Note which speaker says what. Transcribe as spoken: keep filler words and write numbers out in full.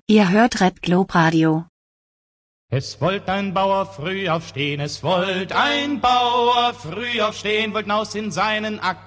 Speaker 1: Ihr hört Red Globe Radio.
Speaker 2: Es wollt ein Bauer früh aufstehen, es wollt ein Bauer früh aufstehen, wollt naus in seinen Acker